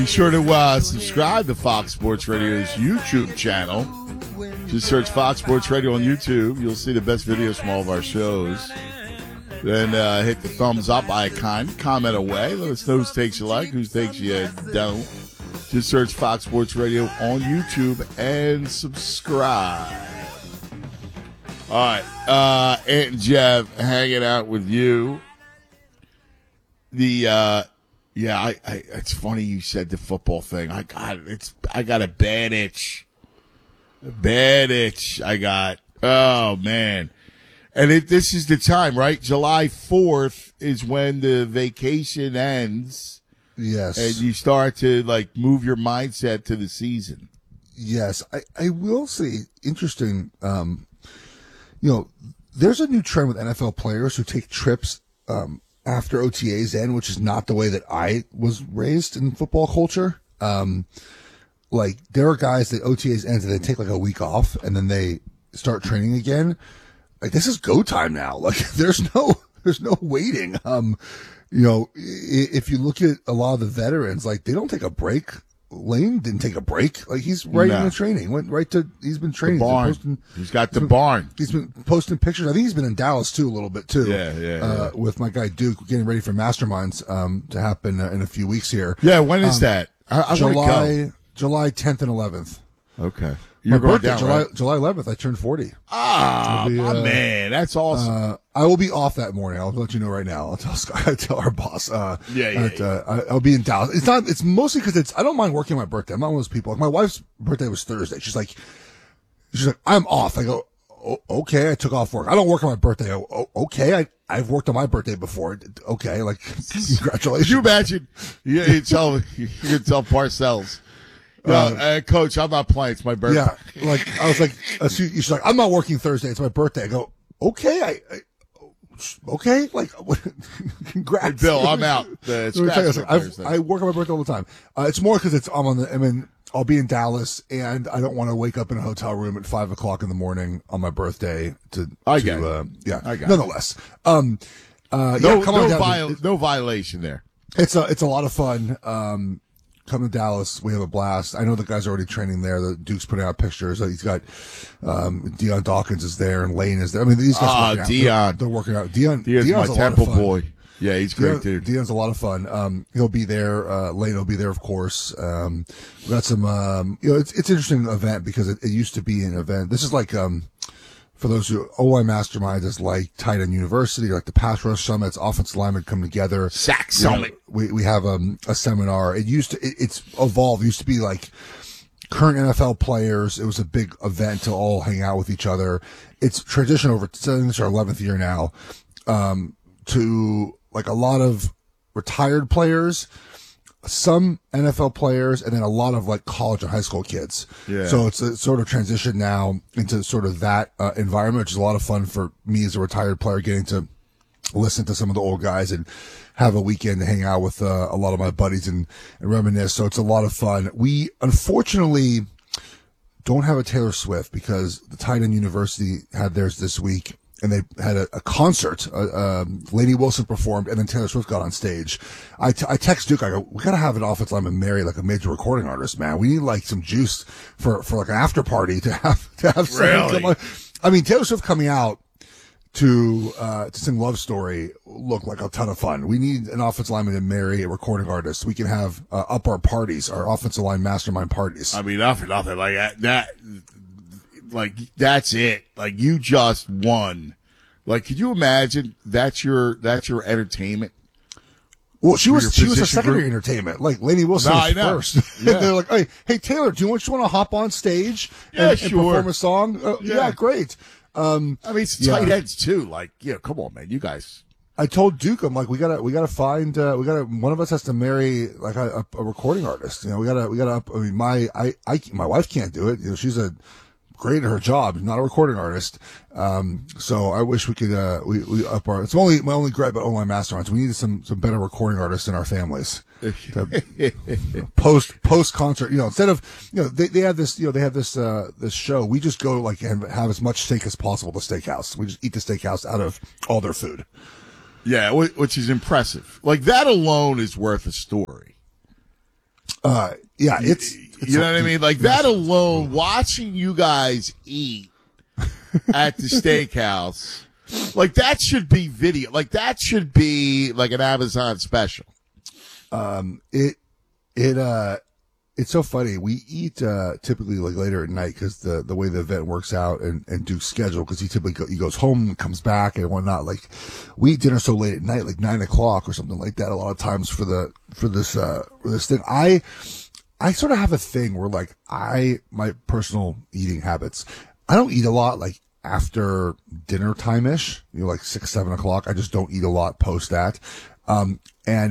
Be sure to subscribe to Fox Sports Radio's YouTube channel. Just search Fox Sports Radio on YouTube. You'll see the best videos from all of our shows. Then hit the thumbs up icon. Comment away. Let us know whose takes you like, whose takes you don't. Just search Fox Sports Radio on YouTube and subscribe. All right. Ant and Jeff hanging out with you. It's funny you said the football thing. I got a bad itch. I got. Oh man. And this is the time, right? July 4th is when the vacation ends. Yes. And you start to move your mindset to the season. Yes. I will say interesting, there's a new trend with NFL players who take trips, after OTAs end, which is not the way that I was raised in football culture. There are guys that OTAs ends and they take a week off and then they start training again. This is go time now. There's no waiting. If you look at a lot of the veterans, they don't take a break. Lane didn't take a break. He's right into training. He's been training. The barn. He's got the barn. He's been posting pictures. I think he's been in Dallas too a little bit too. Yeah. With my guy Duke, getting ready for Masterminds to happen in a few weeks here. Yeah, when is that? July 10th and 11th. Okay. My You're going birthday, down, right? July 11th, I turned 40. Ah, my man, that's awesome. I will be off that morning. I'll let you know right now. I'll tell our boss. I'll be in Dallas. It's mostly because I don't mind working my birthday. I'm not one of those people. My wife's birthday was Thursday. She's like, I'm off. I go, okay. I took off work. I don't work on my birthday. I go, okay. I've worked on my birthday before. Okay. Congratulations. Could you imagine? You tell Parcells. Coach, I'm not playing. It's my birthday. Yeah, I was like, she's like, I'm not working Thursday. It's my birthday. I go, okay, okay, congrats. Hey, Bill, I'm out. I work on my birthday all the time. It's more because I'll be in Dallas and I don't want to wake up in a hotel room at 5:00 in the morning on my birthday I got it. Nonetheless, no violation there. It's a lot of fun. Come to Dallas, we have a blast. I know the guys are already training there. The Duke's putting out pictures. He's got Deion Dawkins is there and Lane is there. I mean, these guys Deion. They're working out. Deion's my Temple boy. Yeah, he's great too. Deion's a lot of fun. He'll be there. Lane will be there, of course. We got some. It's an interesting event because it used to be an event. This is for those who OI Mastermind is Tight End University, the Pass Rush Summits, offensive linemen come together. Sack Summit. We have a seminar. It's evolved. It used to be current NFL players. It was a big event to all hang out with each other. It's transitioned over. I think it's our 11th year now. To a lot of retired players, some NFL players, and then a lot of college and high school kids. Yeah. So it's a sort of transition now into sort of that environment, which is a lot of fun for me as a retired player, getting to listen to some of the old guys and have a weekend to hang out with a lot of my buddies and reminisce. So it's a lot of fun. We unfortunately don't have a Taylor Swift because the Tight End University had theirs this week. And they had a concert. Lady Wilson performed, and then Taylor Swift got on stage. I text Duke. I go, we gotta have an offensive lineman marry a major recording artist, man. We need some juice for an after party to have really? Come on. I mean, Taylor Swift coming out to sing Love Story looked like a ton of fun. We need an offensive lineman to marry a recording artist. We can have up our parties, our offensive line mastermind parties. I mean, nothing like that. That's it. You just won. Could you imagine that's your entertainment? Well, she was a secondary entertainment. Lady Wilson was first. Yeah. They're hey Taylor, do you want to hop on stage and perform a song? Yeah, great. It's tight ends too. Come on, man, you guys. I told Duke, I'm we gotta find, one of us has to marry a recording artist. We gotta. I mean, my wife can't do it. She's great at her job, not a recording artist. So I wish we could, we up our, it's my only gripe about online masterminds. We needed some better recording artists in our families. Post concert, instead of, they have this, they have this show. We just go and have as much steak as possible at the steakhouse. We just eat the steakhouse out of all their food. Yeah, which is impressive. That alone is worth a story. Yeah, it's you know what I mean? Like that alone, watching you guys eat at the steakhouse, like that should be video. Like that should be like an Amazon special. It's so funny. We eat typically like later at night because the way the event works out and Duke's schedule, because he typically he goes home and comes back and whatnot. Like we eat dinner so late at night, like 9 o'clock or something like that. A lot of times for this thing, I sort of have a thing where like my personal eating habits, I don't eat a lot like after dinner time ish, like 6, 7 o'clock. I just don't eat a lot post that. And